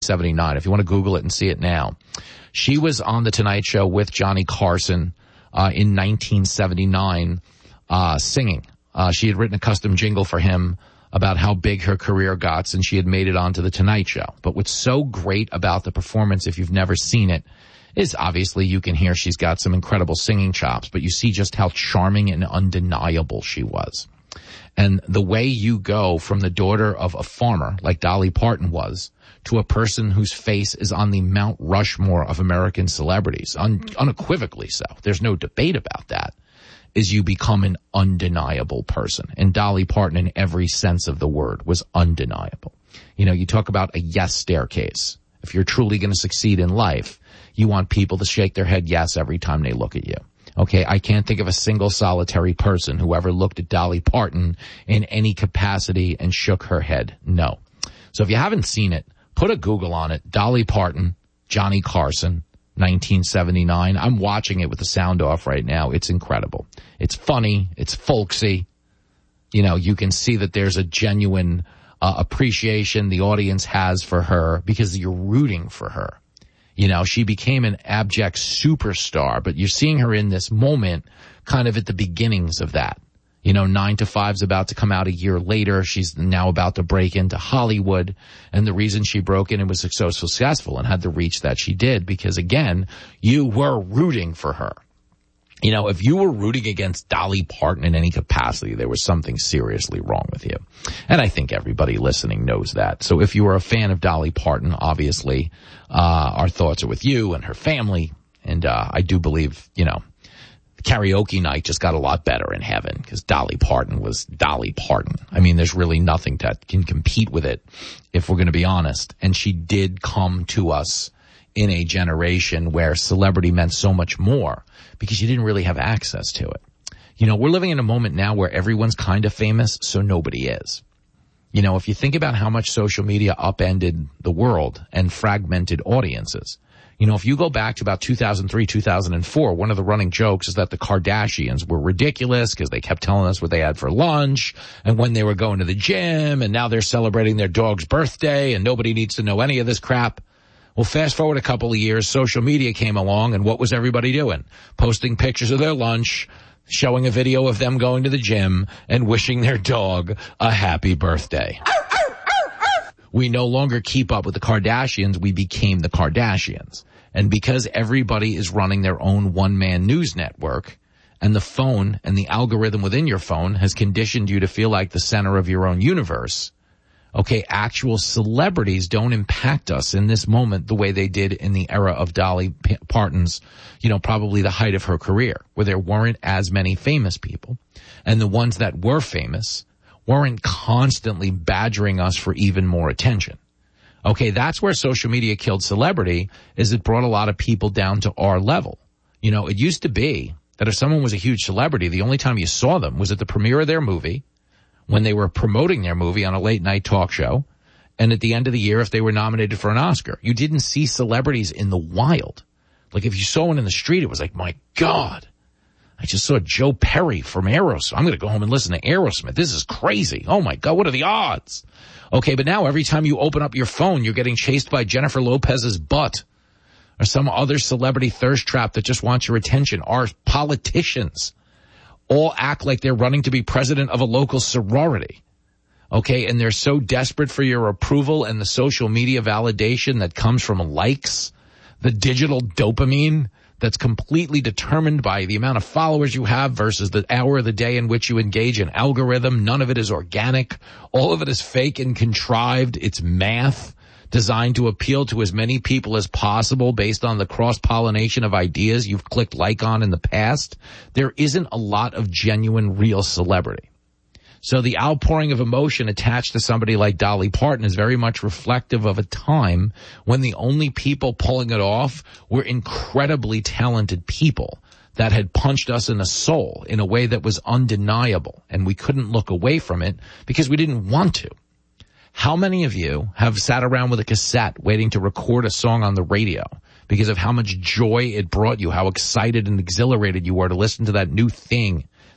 1979. If you want to Google it and see it now. She was on The Tonight Show with Johnny Carson in 1979 singing. She had written a custom jingle for him about how big her career got, and she had made it onto The Tonight Show. But what's so great about the performance, if you've never seen it, is obviously you can hear she's got some incredible singing chops, but you see just how charming and undeniable she was. And the way you go from the daughter of a farmer, like Dolly Parton was, to a person whose face is on the Mount Rushmore of American celebrities, unequivocally so, there's no debate about that, is you become an undeniable person. And Dolly Parton, in every sense of the word, was undeniable. You know, you talk about a yes staircase. If you're truly going to succeed in life, you want people to shake their head yes every time they look at you. Okay, I can't think of a single solitary person who ever looked at Dolly Parton in any capacity and shook her head. No. So if you haven't seen it, put a Google on it. Dolly Parton, Johnny Carson, 1979. I'm watching it with the sound off right now. It's incredible. It's funny. It's folksy. You know, you can see that there's a genuine appreciation the audience has for her because you're rooting for her. You know, she became an abject superstar, but you're seeing her in this moment kind of at the beginnings of that. You know, 9 to 5's about to come out a year later. She's now about to break into Hollywood. And the reason she broke in and was so successful and had the reach that she did, because again, you were rooting for her. You know, if you were rooting against Dolly Parton in any capacity, there was something seriously wrong with you. And I think everybody listening knows that. So if you are a fan of Dolly Parton, obviously, our thoughts are with you and her family. And I do believe, you know, karaoke night just got a lot better in heaven because Dolly Parton was Dolly Parton. I mean, there's really nothing that can compete with it, if we're going to be honest. And she did come to us in a generation where celebrity meant so much more because you didn't really have access to it. You know, we're living in a moment now where everyone's kind of famous, so nobody is. You know, if you think about how much social media upended the world and fragmented audiences, you know, if you go back to about 2003, 2004, one of the running jokes is that the Kardashians were ridiculous because they kept telling us what they had for lunch and when they were going to the gym, and now they're celebrating their dog's birthday and nobody needs to know any of this crap. Well, fast forward a couple of years, social media came along, and what was everybody doing? Posting pictures of their lunch, showing a video of them going to the gym, and wishing their dog a happy birthday. We no longer keep up with the Kardashians. We became the Kardashians. And because everybody is running their own one-man news network, and the phone and the algorithm within your phone has conditioned you to feel like the center of your own universe, okay, actual celebrities don't impact us in this moment the way they did in the era of Dolly Parton's, you know, probably the height of her career, where there weren't as many famous people. And the ones that were famous weren't constantly badgering us for even more attention. Okay, that's where social media killed celebrity, is it brought a lot of people down to our level. You know, it used to be that if someone was a huge celebrity, the only time you saw them was at the premiere of their movie, when they were promoting their movie on a late night talk show, and at the end of the year if they were nominated for an Oscar. You didn't see celebrities in the wild. Like if you saw one in the street, it was like, my God, I just saw Joe Perry from Aerosmith. I'm going to go home and listen to Aerosmith. This is crazy. Oh my God, what are the odds? Okay, but now every time you open up your phone, you're getting chased by Jennifer Lopez's butt or some other celebrity thirst trap that just wants your attention. Our politicians all act like they're running to be president of a local sorority. Okay, and they're so desperate for your approval and the social media validation that comes from likes, the digital dopamine that's completely determined by the amount of followers you have versus the hour of the day in which you engage in algorithm. None of it is organic. All of it is fake and contrived. It's math designed to appeal to as many people as possible based on the cross-pollination of ideas you've clicked like on in the past. There isn't a lot of genuine, real celebrity. So the outpouring of emotion attached to somebody like Dolly Parton is very much reflective of a time when the only people pulling it off were incredibly talented people that had punched us in the soul in a way that was undeniable, and we couldn't look away from it because we didn't want to. How many of you have sat around with a cassette waiting to record a song on the radio because of how much joy it brought you, how excited and exhilarated you were to listen to that new thing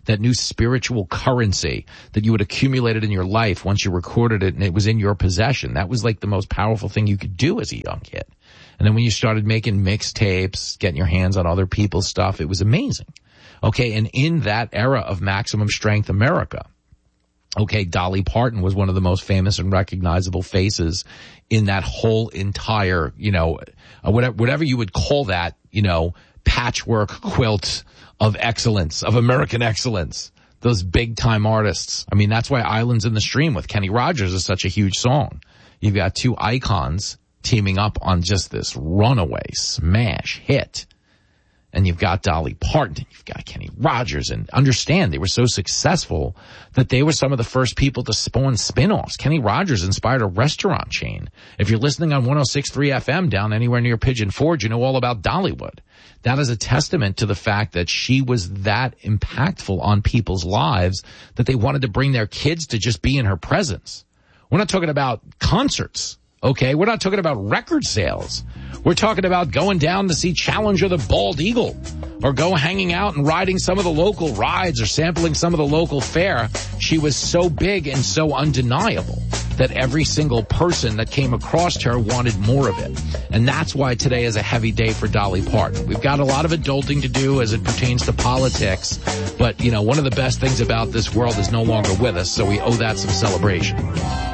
that new spiritual currency that you had accumulated in your life once you recorded it and it was in your possession. That was like the most powerful thing you could do as a young kid. And then when you started making mixtapes, getting your hands on other people's stuff, it was amazing. Okay, and in that era of Maximum Strength America, okay, Dolly Parton was one of the most famous and recognizable faces in that whole entire, whatever you would call that, patchwork quilt of excellence, of American excellence. Those big time artists. I mean, that's why Islands in the Stream with Kenny Rogers is such a huge song. You've got two icons teaming up on just this runaway smash hit. And you've got Dolly Parton, you've got Kenny Rogers, and understand they were so successful that they were some of the first people to spawn spin-offs. Kenny Rogers inspired a restaurant chain. If you're listening on 106.3 FM down anywhere near Pigeon Forge, you know all about Dollywood. That is a testament to the fact that she was that impactful on people's lives that they wanted to bring their kids to just be in her presence. We're not talking about concerts. Okay, we're not talking about record sales. We're talking about going down to see Challenger the Bald Eagle or go hanging out and riding some of the local rides or sampling some of the local fare. She was so big and so undeniable that every single person that came across her wanted more of it. And that's why today is a heavy day for Dolly Parton. We've got a lot of adulting to do as it pertains to politics, but one of the best things about this world is no longer with us, so we owe that some celebration.